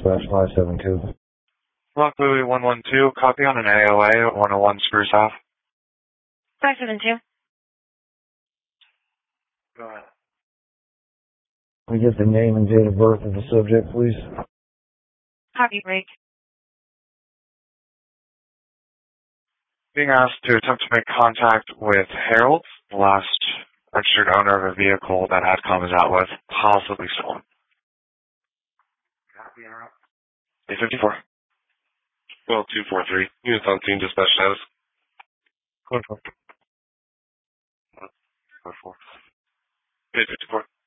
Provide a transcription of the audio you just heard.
dispatch 572. Lock Louis 112, copy on an AOA 101 Spruce Ave. 572. Go ahead. Can we get the name and date of birth of the subject, please? Copy break. Being asked to attempt to make contact with Harold, the last registered owner of a vehicle that ADCOM is out with, possibly stolen. Copy interrupt. 854. Well, 243. Units on scene, dispatch status. Code 4. 854.